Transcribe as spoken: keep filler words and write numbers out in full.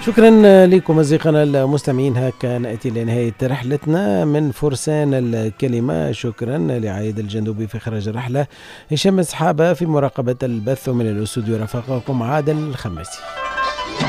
شكرا لكم أصدقائنا المستمعين. هكا نأتي لنهاية رحلتنا من فرسان الكلمة. شكرا لعايد الجندوبي في إخراج الرحلة، هشام سحابة في مراقبة البث، من الاستوديو رافقكم عادل الخماسي.